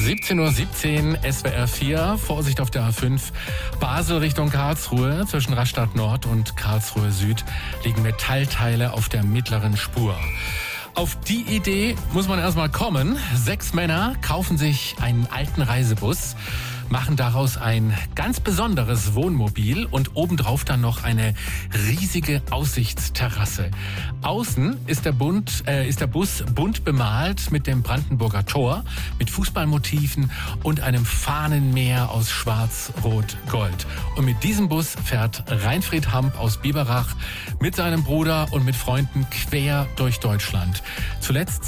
17:17 Uhr, SWR 4, Vorsicht auf der A5, Basel Richtung Karlsruhe. Zwischen Rastatt Nord und Karlsruhe Süd liegen Metallteile auf der mittleren Spur. Auf die Idee muss man erstmal kommen. 6 Männer kaufen sich einen alten Reisebus, machen daraus ein ganz besonderes Wohnmobil und obendrauf dann noch eine riesige Aussichtsterrasse. Außen ist der Bus bunt bemalt mit dem Brandenburger Tor, mit Fußballmotiven und einem Fahnenmeer aus Schwarz, Rot, Gold. Und mit diesem Bus fährt Reinfried Hamp aus Biberach mit seinem Bruder und mit Freunden quer durch Deutschland. Zuletzt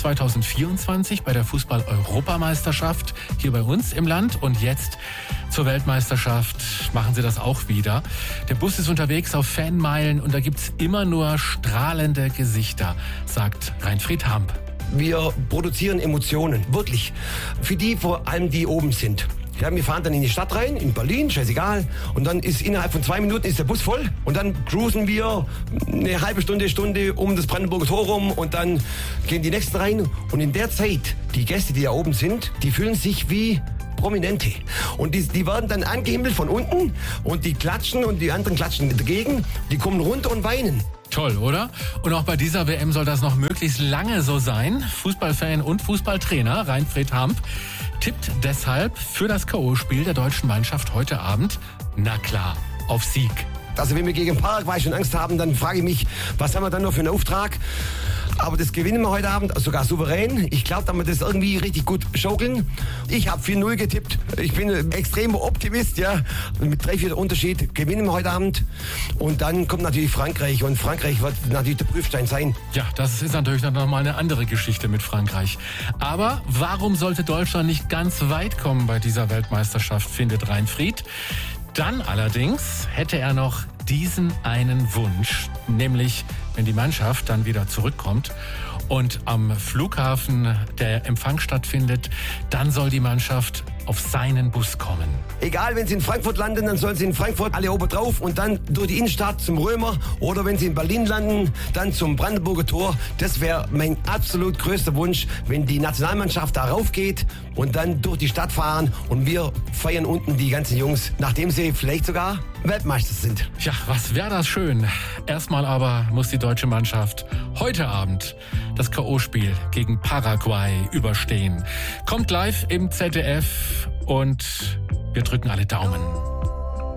2024 bei der Fußball-Europameisterschaft hier bei uns im Land und jetzt zur Weltmeisterschaft machen sie das auch wieder. Der Bus ist unterwegs auf Fanmeilen und da gibt's immer nur strahlende Gesichter, sagt Reinfried Hamp. Wir produzieren Emotionen, wirklich. Für die vor allem, die oben sind. Ja, wir fahren dann in die Stadt rein, in Berlin, scheißegal. Und dann ist innerhalb von 2 Minuten ist der Bus voll. Und dann cruisen wir eine halbe Stunde um das Brandenburger Tor rum. Und dann gehen die Nächsten rein. Und in der Zeit, die Gäste, die da oben sind, die fühlen sich wie Prominente. Und die werden dann angehimmelt von unten. Und die klatschen und die anderen klatschen dagegen. Die kommen runter und weinen. Toll, oder? Und auch bei dieser WM soll das noch möglichst lange so sein. Fußballfan und Fußballtrainer Reinfried Hamp tippt deshalb für das K.O.-Spiel der deutschen Mannschaft heute Abend, na klar, auf Sieg. Also wenn wir gegen Paraguay schon Angst haben, dann frage ich mich, was haben wir dann noch für einen Auftrag? Aber das gewinnen wir heute Abend, sogar souverän. Ich glaube, dass wir das irgendwie richtig gut schaukeln. Ich habe 4-0 getippt. Ich bin ein extremer Optimist, ja. Mit 3-4 Unterschied gewinnen wir heute Abend. Und dann kommt natürlich Frankreich. Und Frankreich wird natürlich der Prüfstein sein. Ja, das ist natürlich dann nochmal eine andere Geschichte mit Frankreich. Aber warum sollte Deutschland nicht ganz weit kommen bei dieser Weltmeisterschaft, findet Reinfried? Dann allerdings hätte er noch diesen einen Wunsch, nämlich wenn die Mannschaft dann wieder zurückkommt und am Flughafen der Empfang stattfindet, dann soll die Mannschaft auf seinen Bus kommen. Egal, wenn sie in Frankfurt landen, dann sollen sie in Frankfurt alle oben drauf und dann durch die Innenstadt zum Römer. Oder wenn sie in Berlin landen, dann zum Brandenburger Tor. Das wäre mein absolut größter Wunsch, wenn die Nationalmannschaft da raufgeht und dann durch die Stadt fahren und wir feiern unten die ganzen Jungs, nachdem sie vielleicht sogar Weltmeister sind. Ja, was wäre das schön. Erstmal aber muss die deutsche Mannschaft heute Abend das K.O.-Spiel gegen Paraguay überstehen. Kommt live im ZDF und wir drücken alle Daumen.